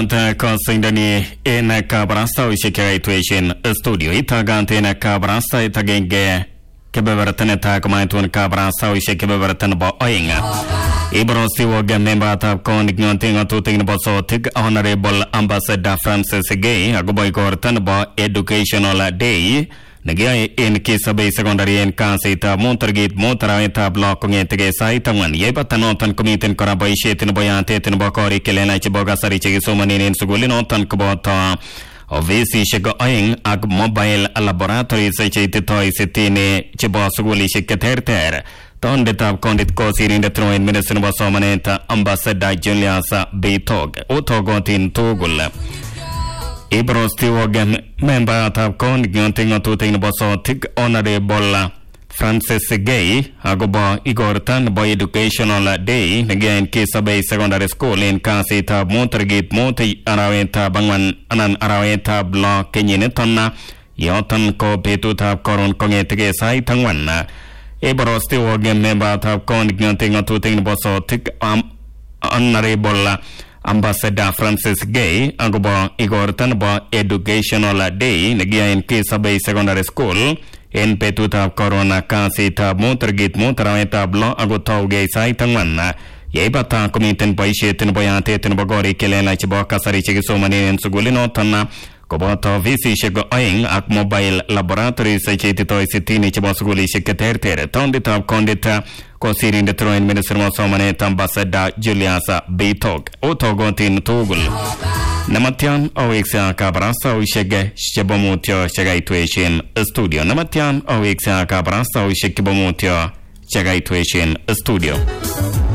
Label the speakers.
Speaker 1: Kasindani in Kabrasta Ushikation studio Itagantena Kabrasta Itagenge Kebevertan Takamaitun Kabrasta Ushikevertan Boinga Ibrosti Woga member of Conignoting to think about so thick Honorable Ambassador Francis Gay Agoboy Gortan about Educational Day Nagay in Kisabe Secondary and Kansita Montergate Montaraita block on Yetege Saitaman Yebatan committing Karabai in Boyante and Bokori Kelena Chiboga Sarichi Sumani in Sugulinotan Kubota of VC Shagoing Ag Mobile Laboratories Toy Sitine Chibosuguli Shikater Ton the top condit Kosir in the throne medicine was Somaneta Ambassador Julius Beetog Otogotin Togul Ibrosti Wogan member of Conignoting to think about so thick Honorable Francis Gay Agoba Igor Tan Boy Educational Day again Kisabe Secondary School in Kasita Montergate Moti Araweta Bangman Anan Araweta Block Kenyinetona Yotan Ko Petuta Koron Kongetege Sai Tangwana Ibrosti Wogan member of Conignoting to think about so thick Honorable Ambassador Francis Gay Agoba Igor Tanba Educational Day Nagia in Kisabe Secondary School in Petuta Corona Kasita Montergate Monterameta Blo Agotau Gay Saitangwana Yebata Committee Paishet and Boyante and Bogori Kelena Chiboka Sarichi Somani and Sugulino Tana Koboto VC Shego Oing at Mobile Laboratories Toy City Chibosuguli Shikater Town the top condita considering the throne minister of Somanet Ambassador Julius Beetog Otogotin Togul Namatian Owixa Cabrasa Ushege Shebomutio Shagaituation Studio Namatian Owixa Cabrasa Ushekibomutio Shagaituation Studio